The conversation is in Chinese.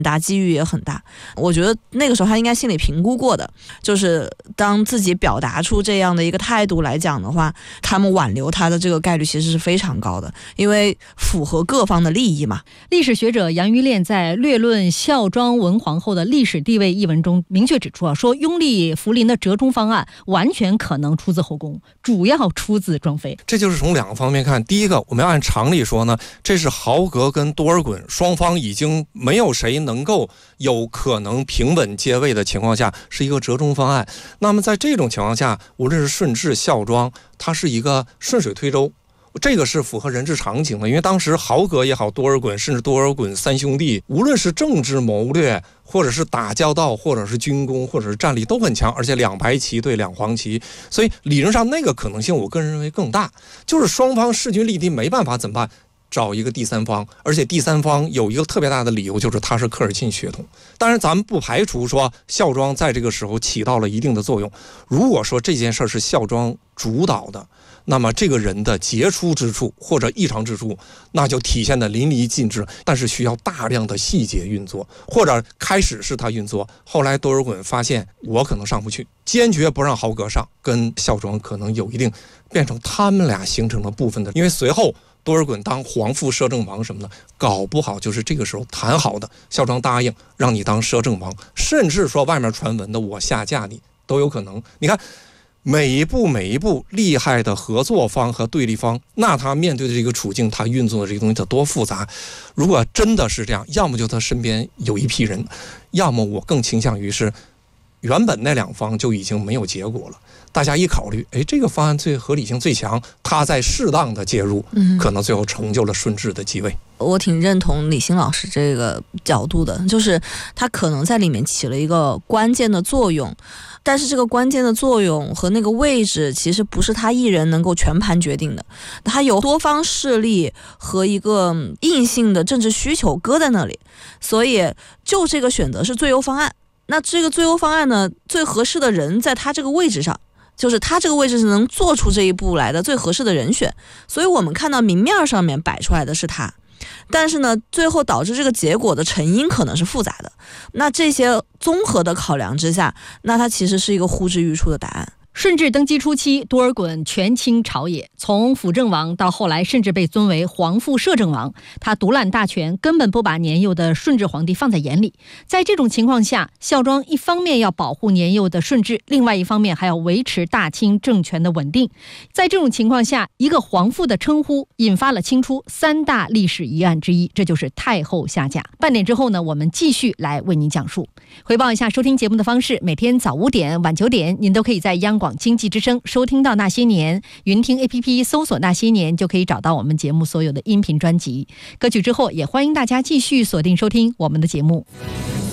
大，机遇也很大。我觉得那个时候他应该心理评估过的，就是当自己表达出这样的一个态度来讲的话，他们挽留他的这个概率其实是非常高的，因为符合各方的利益嘛。 历史学者杨于炼在《略论孝庄文皇后的历史地位》一文中明确指出说拥立福临的折中方案完全可能出自后宫，主要出自庄妃。 这就是从2个方面看。第一个，我们要按常理说呢，这是豪格跟多尔衮双方已经没有谁能够有可能平稳接位的情况下，是一个折中方案。那么在这种情况下，无论是顺治、孝庄，它是一个顺水推舟，这个是符合人之常情的。因为当时豪格也好，多尔衮甚至多尔衮3兄弟，无论是政治谋略，或者是打交道，或者是军功，或者是战力都很强，而且2白旗对2黄旗，所以理论上那个可能性我个人认为更大。就是双方势均力敌，没办法怎么办？找一个第三方，而且第三方有一个特别大的理由，就是他是科尔沁血统。当然咱们不排除说孝庄在这个时候起到了一定的作用。如果说这件事是孝庄主导的，那么这个人的杰出之处或者异常之处，那就体现得淋漓尽致，但是需要大量的细节运作，或者开始是他运作，后来多尔衮发现我可能上不去，坚决不让豪格上，跟孝庄可能有一定变成他们俩形成了部分的。因为随后多尔衮当皇父摄政王什么的，搞不好就是这个时候谈好的，孝庄答应让你当摄政王，甚至说外面传闻的我下嫁你都有可能。你看每一步厉害的合作方和对立方，那他面对的这个处境，他运作的这个东西它多复杂。如果真的是这样，要么就他身边有一批人，要么我更倾向于是原本那2方就已经没有结果了，大家一考虑，这个方案最合理性最强，他在适当的介入，可能最后成就了顺治的继位。 我挺认同李欣老师这个角度的，就是他可能在里面起了一个关键的作用，但是这个关键的作用和那个位置其实不是他一人能够全盘决定的，他有多方势力和一个硬性的政治需求搁在那里，所以就这个选择是最优方案。那这个最优方案呢，最合适的人在他这个位置上，就是他这个位置是能做出这一步来的最合适的人选，所以我们看到明面上面摆出来的是他，但是呢，最后导致这个结果的成因可能是复杂的。那这些综合的考量之下，那它其实是一个呼之欲出的答案。 顺治登基初期，多尔衮权倾朝野，从辅政王到后来甚至被尊为皇父摄政王，他独揽大权，根本不把年幼的顺治皇帝放在眼里。在这种情况下，孝庄一方面要保护年幼的顺治，另外一方面还要维持大清政权的稳定。在这种情况下，一个皇父的称呼引发了清初3大历史疑案之一，这就是太后下嫁。半点之后呢，我们继续来为您讲述。回报一下收听节目的方式，每天早5点、晚9点，您都可以在央广经济之声收听到那些年，云听 APP 搜索那些年就可以找到我们节目所有的音频专辑。歌曲之后，也欢迎大家继续锁定收听我们的节目。